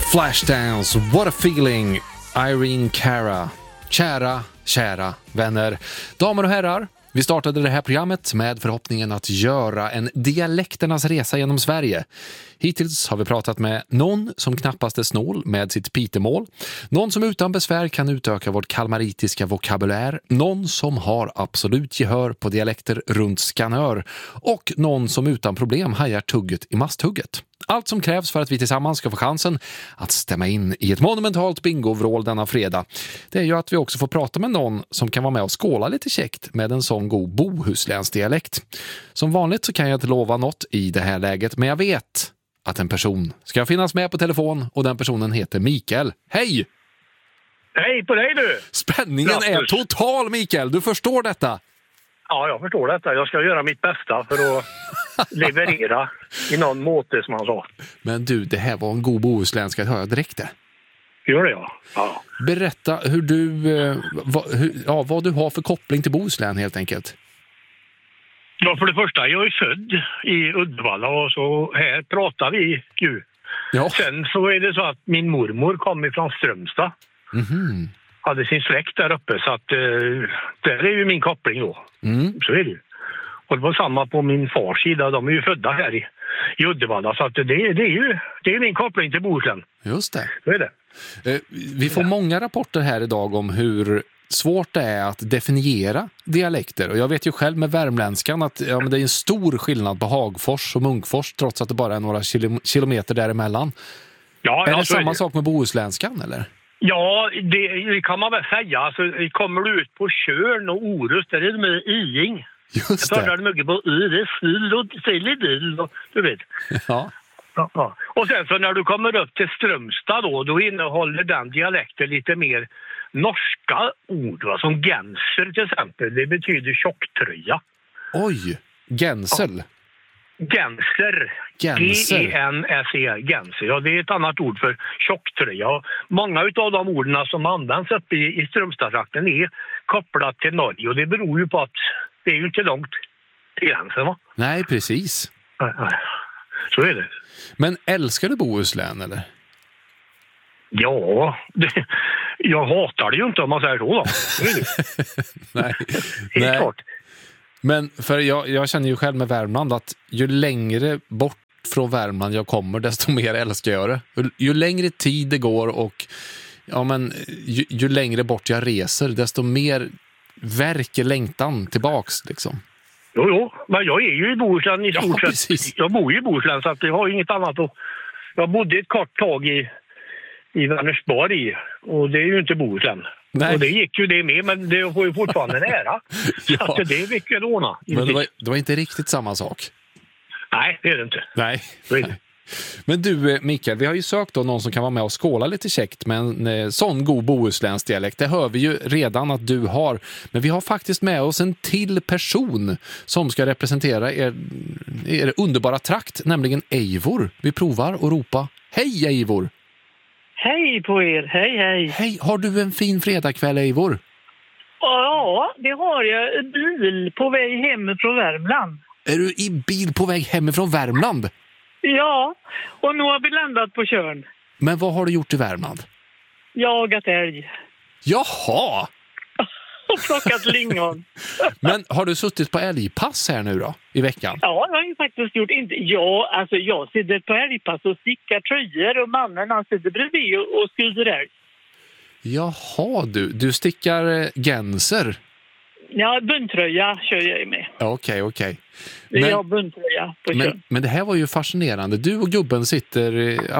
Flashdance, What a feeling, Irene Cara. Kära vänner, damer och herrar, vi startade det här programmet med förhoppningen att göra en dialekternas resa genom Sverige. Hittills har vi pratat med någon som knappast är snål med sitt pitemål, någon som utan besvär kan utöka vårt kalmaritiska vokabulär, någon som har absolut gehör på dialekter runt Skanör och någon som utan problem hajar tugget i masthugget. Allt som krävs för att vi tillsammans ska få chansen att stämma in i ett monumentalt bingovrål denna fredag, det är ju att vi också får prata med någon som kan vara med och skåla lite käckt med en sån god bohusläns dialekt. Som vanligt så kan jag inte lova något i det här läget, men jag vet att en person ska finnas med på telefon och den personen heter Mikael. Hej! Hej på dig du! Spänningen är total, Mikael, du förstår detta? Ja, jag förstår detta. Jag ska göra mitt bästa för att leverera i någon måte som han sa. Men du, det här var en god bohuslänska, hör jag direkt det. Gör det, ja. Berätta hur du, vad du har för koppling till Bohuslän helt enkelt. Ja, för det första, jag är född i Uddevalla och så här pratar vi ju. Ja. Sen så är det så att min mormor kom ifrån Strömstad. Mhm. Hade sin släkt där uppe, så att där är ju min koppling då. Så är det ju. Och det var samma på min fars sida, de är ju födda här i Uddevalla, så att det är min koppling till Bohuslän. Just det. Så är det. Vi får många rapporter här idag om hur svårt det är att definiera dialekter. Och jag vet ju själv med värmländskan att men det är en stor skillnad på Hagfors och Munkfors trots att det bara är några kilometer däremellan. Ja, är det samma sak med bohuslänskan eller? Ja, det kan man väl säga. Alltså, kommer du ut på Tjörn och Orust, där är det med iing. Just det. Jag talar mycket på Yresill och Silledill, du vet. Ja. Ja. Och sen så när du kommer upp till Strömstad då innehåller den dialekten lite mer norska ord, va? Som genser till exempel. Det betyder tjocktröja. Oj, gensel. Ja. Genser. G-E-N-S-E-R. Genser. Ja, det är ett annat ord för tjocktröja. Och många av de orden som används uppe i Strömstadstrakten är kopplat till Norge. Och det beror ju på att det är ju inte långt till gränsen, va? Nej, precis. Nej. Så är det. Men älskar du Bohuslän eller? Ja, jag hatar det ju inte om man säger så då. Det är det. Nej. Helt klart. Men för jag känner ju själv med Värmland att ju längre bort från Värmland jag kommer, desto mer älskar jag det. Ju längre tid det går och ju längre bort jag reser, desto mer verkar längtan tillbaks liksom. Jo, men jag är ju i Bohuslän i stort sett. Precis. Jag bor ju i Bohuslän så att jag har inget annat att... Jag bodde ett kort tag i Vänersborg och det är ju inte Bohuslän. Nej. Och det gick ju det med, men det får ju fortfarande nära. Ja. Så att det är mycket att ordna. Men det var inte riktigt samma sak. Nej, det är det inte. Nej. Det är det. Men du, Mikael, vi har ju sökt då någon som kan vara med och skåla lite käckt med en sån god bohusläns dialekt. Det hör vi ju redan att du har. Men vi har faktiskt med oss en till person som ska representera er underbara trakt, nämligen Eivor. Vi provar och ropa: hej Eivor! Hej på er, hej. Hej, har du en fin fredagkväll, Eivor? Ja, det har jag. Bil på väg hem från Värmland. Är du i bil på väg hem från Värmland? Ja, och nu har vi landat på Tjörn. Men vad har du gjort i Värmland? Jagat älg. Jaha! Och plockat lingon. Men har du suttit på älgpass här nu då, i veckan? Ja, det har jag faktiskt gjort. Jag sitter på älgpass och stickar tröjor och mannen han sitter bredvid och skriver älg. Jaha, du stickar genser. Ja, bundtröja kör jag med. Okej. Det är bundtröja på Tjörn. Men det här var ju fascinerande. Du och gubben sitter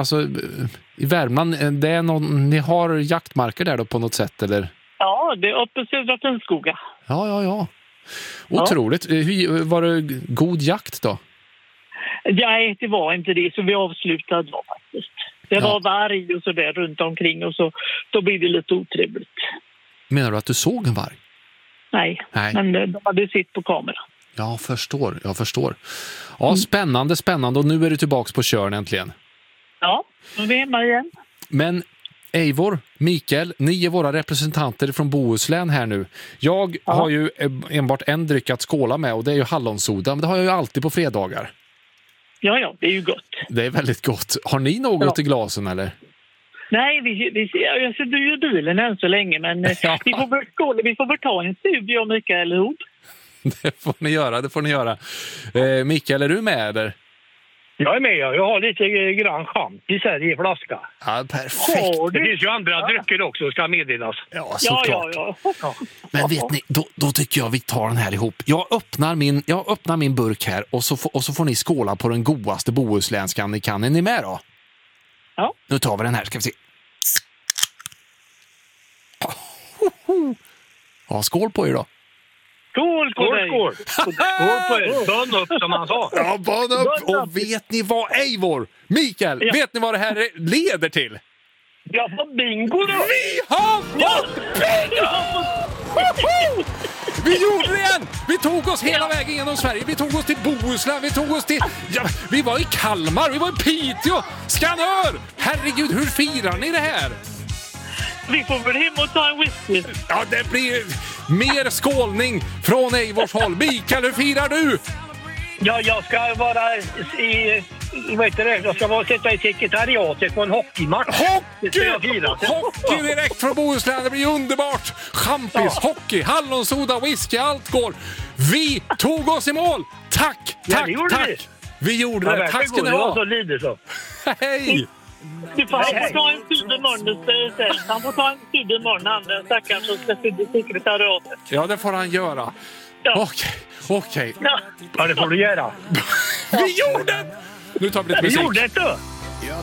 i Värmland. Det är ni har jaktmarker där då på något sätt, eller? Ja, det är uppe i Södra Finnskoga. Ja. Otroligt. Var det god jakt då? Nej, det var inte det. Så vi avslutade då faktiskt. Det var varg och så där runt omkring och så då blev det lite otrevligt. Menar du att du såg en varg? Nej. Men de hade sitt på kamera. Jag förstår. Ja, spännande och nu är du tillbaka på Tjörn äntligen. Ja, nu är vi hemma igen. Men Eivor, Mikael, ni är våra representanter från Bohuslän här nu. Jag har ju enbart en dryck att skåla med och det är ju hallonsoda, men det har jag ju alltid på fredagar. Ja, det är ju gott. Det är väldigt gott. Har ni något i glasen eller? Nej, jag sitter ju i bilen än så länge, men vi får väl ta en studio, Mikael, ihop. Det får ni göra. Mikael, är du med eller? Jag är med, jag har lite grann champis här i flaska. Ja, perfekt. Det finns ju andra drycker också, ska meddelas. Ja, såklart. Ja. Men vet ni, då tycker jag vi tar den här ihop. Jag öppnar min burk här och så får ni skåla på den godaste bohuslänskan ni kan. Är ni med då? Ja. Nu tar vi den här, ska vi se. Ja, skål på er då. Skål på dig! Skål på er! Bön upp som han sa. Ja, bön upp! Och vet ni vad, Eivor? Mikael, vet ni vad det här leder till? Vi har fått bingo då! Vi har fått bingo! Vi gjorde det igen! Vi tog oss hela vägen genom Sverige. Vi tog oss till Bohuslän, vi tog oss till... Ja, vi var i Kalmar, vi var i Piteå, Skanör! Herregud, hur firar ni det här? Vi får väl hem och ta en whisky. Ja, det blir mer skålning från Eivors håll. Mikael, hur firar du? Ja, jag ska vara jag ska sitta i sekretariatet på en hockeymatch. Hockey direkt från Bohuslän, det blir underbart. Champis, hockey, hallonsoda, whisky, allt går. Vi tog oss i mål. Tack. Vi gjorde det. Tack ska ni ha. Det var så lidet så. Hej. Du får ta en stund imorgon istället. Han får ta en stund imorgon, han stackaren som ska sitta i sekretariatet. Ja, det får han göra. Ja. Okej. Ja, det får du göra. Vi gjorde det! Nu tar vi lite musik. Vi gjorde det!